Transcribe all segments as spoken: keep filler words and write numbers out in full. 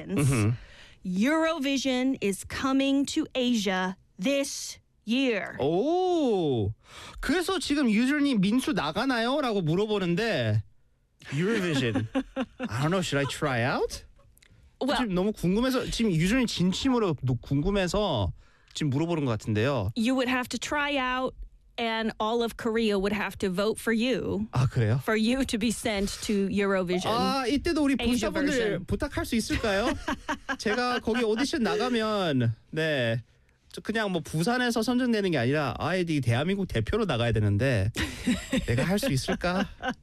Mm-hmm. Eurovision is coming to Asia this year. 오, 그래서 지금 유저님 민수 나가나요? 라고 물어보는데 Eurovision. I don't know. Should I try out? Well, 지금 너무 궁금해서 지금 유저님 진심으로 궁금해서 지금 물어보는 것 같은데요. you would have to try out and all of Korea would have to vote for you 아 그래요? for you to be sent to Eurovision. 아 이때도 우리 Asia 부사분들 version. 부탁할 수 있을까요? 제가 거기 오디션 나가면 네. 저 그냥 뭐 부산에서 선정되는 게 아니라 아예 이 대한민국 대표로 나가야 되는데 내가 할 수 있을까?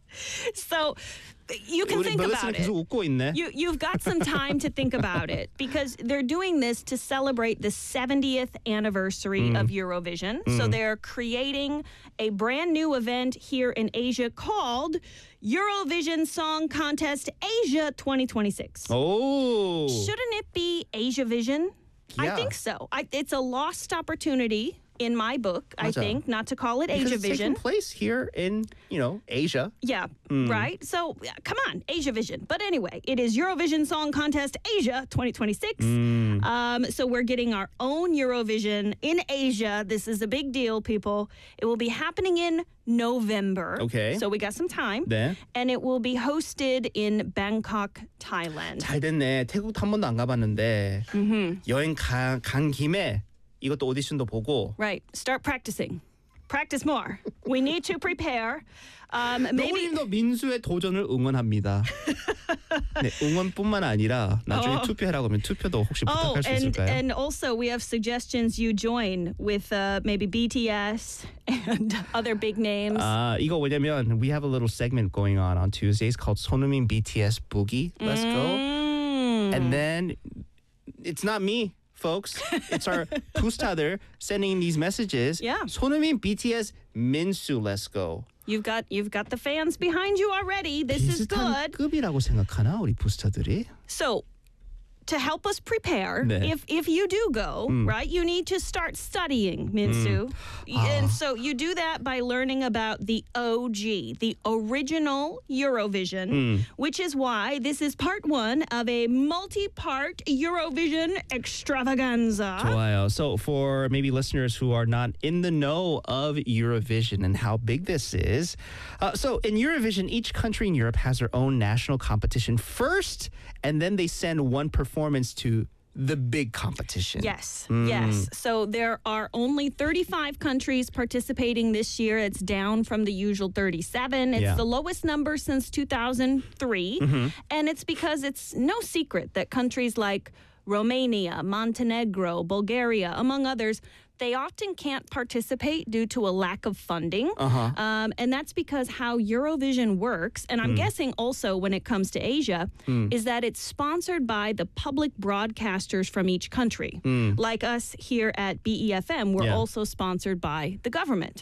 So you can 우리 think 멜리스는 about it. 계속 웃고 있네. You, you've got some time to think about it because they're doing this to celebrate the seventieth anniversary of Eurovision. So they're creating a brand new event here in Asia called Eurovision Song Contest Asia twenty twenty-six. 오. Shouldn't it be Asia Vision? I Yeah. think so. I, it's a lost opportunity in my book, I 맞아. think, not to call it Because Asia it's taking Vision. place here in, you know, Asia. Yeah, right? So, yeah, come on, Asia Vision. But anyway, it is Eurovision Song Contest Asia twenty twenty-six. Um, so we're getting our own Eurovision in Asia. This is a big deal, people. It will be happening in November. Okay. So we got some time. 네. And it will be hosted in Bangkok, Thailand. 잘 됐네. 태국도 한 번도 안 가봤는데 여행 가, 간 김에 이것도 오디션도 보고 Right. Start practicing. Practice more. We need to prepare. Um, maybe. 너구님도 민수의 도전을 응원합니다. 네, 응원뿐만 아니라 나중에 어. 투표하라고 하면 투표도 혹시 Oh, 부탁할 수 and 있을까요? and also we have suggestions you join with uh, maybe B T S and other big names. 아 이거 뭐냐면 we have a little segment going on on Tuesdays called 손흥민 B T S Boogie. Let's go. Mm. And then it's not me. Folks, it's our pustader sending these messages. Yeah. 손흥민 B T S 민수, let's go. You've got you've got the fans behind you already. This is 비슷한 good. 급이라고 생각하나 우리 부스타들이? So, to help us prepare, 네. if if you do go, right, you need to start studying, Minsu. And so you do that by learning about the O G, the original Eurovision, which is why this is part one of a multi-part Eurovision extravaganza. 좋아요. So for maybe listeners who are not in the know of Eurovision and how big this is, uh, so in Eurovision, each country in Europe has their own national competition first, and then they send one performance to the big competition. Yes, yes. So there are only thirty-five countries participating this year. It's down from the usual thirty-seven. It's Yeah. the lowest number since two thousand three. And it's because it's no secret that countries like Romania, Montenegro, Bulgaria, among others, they often can't participate due to a lack of funding. Uh-huh. Um, and that's because how Eurovision works, and I'm guessing also when it comes to Asia, is that it's sponsored by the public broadcasters from each country. Like us here at B E F M, we're Yeah. also sponsored by the government,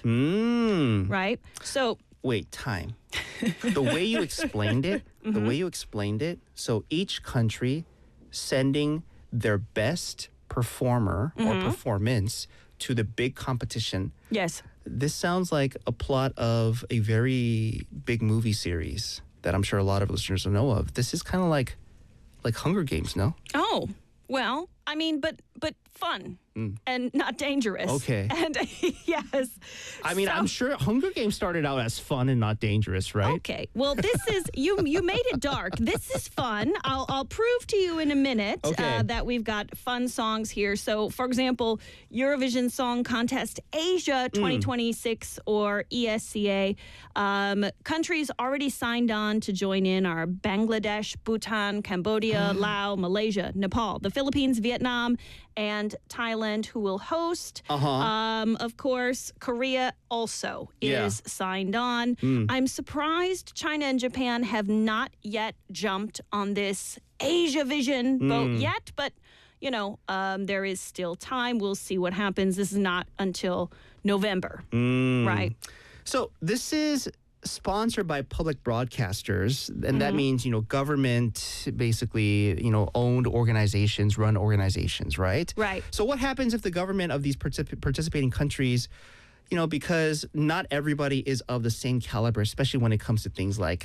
Mm. right? So, Wait, time. The way you explained it, the way you explained it, so each country sending their best performer or performance to the big competition. yes. This sounds like a plot of a very big movie series that I'm sure a lot of listeners will know of. This is kind of like like Hunger Games, no? Oh, well, I mean, but but fun and not dangerous. Okay. And yes. I mean, So- I'm sure Hunger Games started out as fun and not dangerous, right? Okay. Well, this is you. You made it dark. This is fun. I'll I'll prove to you in a minute Okay. uh, that we've got fun songs here. So, for example, Eurovision Song Contest Asia twenty twenty-six or E S C A um, countries already signed on to join in are Bangladesh, Bhutan, Cambodia, Laos, Malaysia, Nepal, the Philippines, Vietnam, and Thailand, who will host. Uh-huh. Um, of course, Korea also Yeah. is signed on. I'm surprised China and Japan have not yet jumped on this Asia Vision boat yet, but you know, um, there is still time. We'll see what happens. This is not until November, right? So this is sponsored by public broadcasters, and that means, you know, government basically, you know, owned organizations, run organizations, right? Right. So what happens if the government of these particip- participating countries, you know, because not everybody is of the same caliber, especially when it comes to things like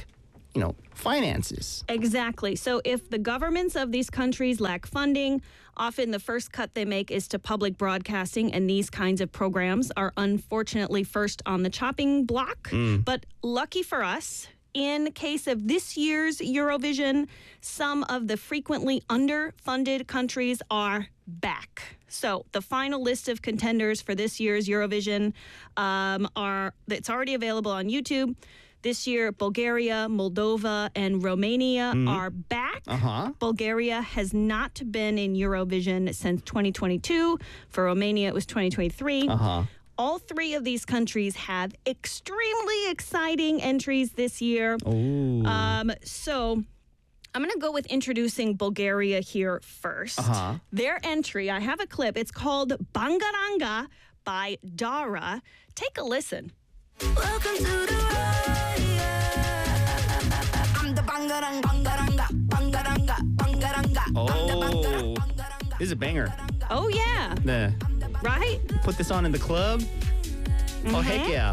you know, finances. Exactly. So if the governments of these countries lack funding, often the first cut they make is to public broadcasting, and these kinds of programs are unfortunately first on the chopping block. Mm. But lucky for us, in case of this year's Eurovision, some of the frequently underfunded countries are back. So the final list of contenders for this year's Eurovision um, are, it's already available on YouTube. This year, Bulgaria, Moldova, and Romania mm. are back. Uh-huh. Bulgaria has not been in Eurovision since twenty twenty-two. For Romania, it was twenty twenty-three. Uh-huh. All three of these countries have extremely exciting entries this year. Ooh. Um, so I'm going to go with introducing Bulgaria here first. Uh-huh. Their entry, I have a clip. It's called Bangaranga by Dara. Take a listen. Welcome to the ride. I'm the bangarang, bangaranga, bangaranga, bangaranga. Oh, this is a banger. Oh, yeah. Nah. Right? Put this on in the club. Mm-hmm. Oh, heck yeah.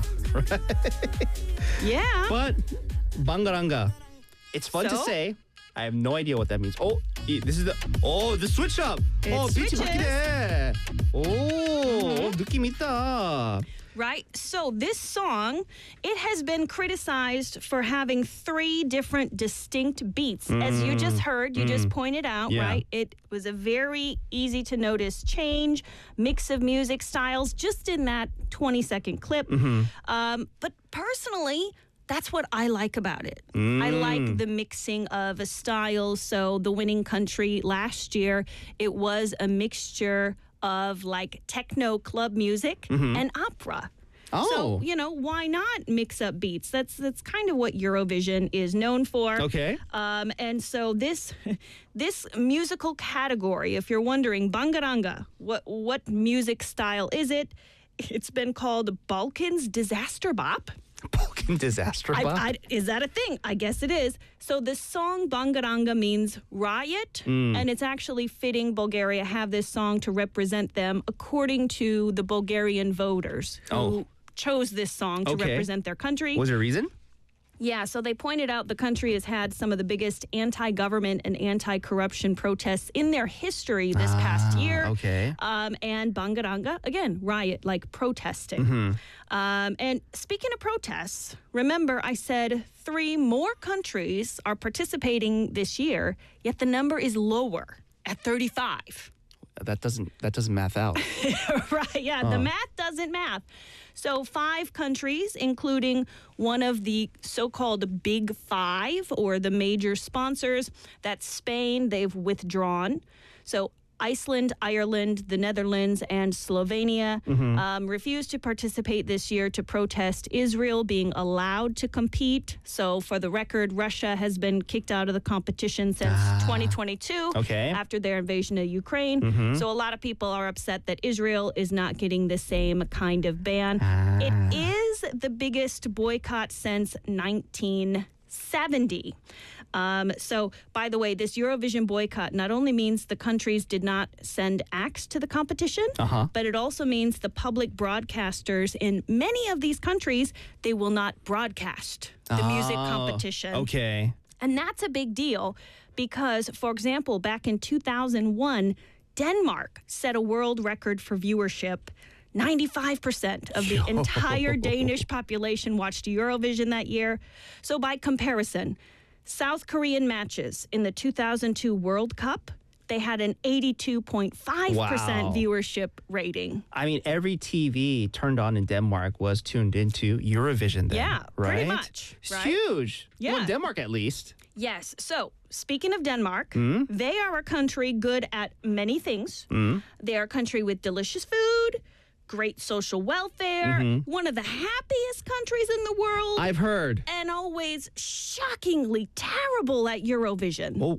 Yeah. But Bangaranga, it's fun to So? say. I have no idea what that means. Oh, this is the, oh, the switch up. It oh, switches. 빛이 바뀌네. Oh, Mm-hmm. 느낌 있다. Right? So this song, it has been criticized for having three different distinct beats. Mm. As you just heard, you mm. just pointed out, yeah. right? It was a very easy to notice change, mix of music styles, just in that twenty second clip. Mm-hmm. Um, but personally, that's what I like about it. Mm. I like the mixing of a style. So the winning country last year, it was a mixture of like techno club music mm-hmm. and opera. Oh. So, you know, why not mix up beats? That's that's kind of what Eurovision is known for. Okay. Um, and so this this musical category, if you're wondering, Bangaranga, what what music style is it? It's been called Balkans Disaster Bop. Balkan Disaster Bop? I, I, is that a thing? I guess it is. So the song Bangaranga means riot, mm. and it's actually fitting Bulgaria have this song to represent them according to the Bulgarian voters who oh. chose this song to okay. represent their country. Was there a reason? Yeah, so they pointed out the country has had some of the biggest anti-government and anti-corruption protests in their history this ah, past year. Okay. Um, and Bangaranga, again, riot, like protesting. Mm-hmm. Um, and speaking of protests, remember I said three more countries are participating this year, yet the number is lower at thirty-five. That doesn't that doesn't math out. Right, yeah, oh. the math doesn't math. So five countries, including one of the so-called Big Five, or the major sponsors, that's Spain, they've withdrawn. So Iceland, Ireland, the Netherlands, and Slovenia mm-hmm. um, refused to participate this year to protest Israel being allowed to compete. So for the record, Russia has been kicked out of the competition since ah. twenty twenty-two okay. after their invasion of Ukraine. Mm-hmm. So a lot of people are upset that Israel is not getting the same kind of ban. Ah. It is the biggest boycott since nineteen seventy. Um, so, by the way, this Eurovision boycott not only means the countries did not send acts to the competition, uh-huh. but it also means the public broadcasters in many of these countries, they will not broadcast the oh, music competition. Okay. And that's a big deal because, for example, back in two thousand one, Denmark set a world record for viewership. ninety-five percent of the entire Danish population watched Eurovision that year. So by comparison, South Korean matches in the two thousand two World Cup, they had an eighty-two point five percent wow. viewership rating. I mean, every T V turned on in Denmark was tuned into Eurovision then, Yeah, right? pretty much. It's right? huge. Yeah. Well, Denmark at least. Yes. So, speaking of Denmark, mm. they are a country good at many things. Mm. They are a country with delicious food, great social welfare, mm-hmm. one of the happiest countries in the world. I've heard. And always shockingly terrible at Eurovision. Oh,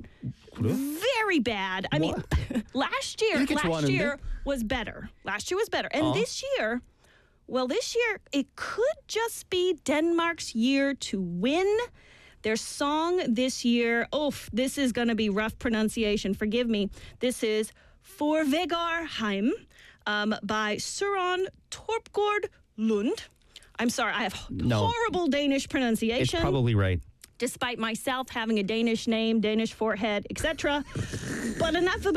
Very bad. I mean, last year, last year was better. Last year was better. And oh. this year, well, this year, it could just be Denmark's year to win. Their song this year, oh, this is going to be rough pronunciation. Forgive me. This is For Vegarheim. Um, by Søren Torpgård Lund. I'm sorry, I have no. horrible Danish pronunciation. It's probably right. despite myself having a Danish name, Danish forehead, et cetera. But enough about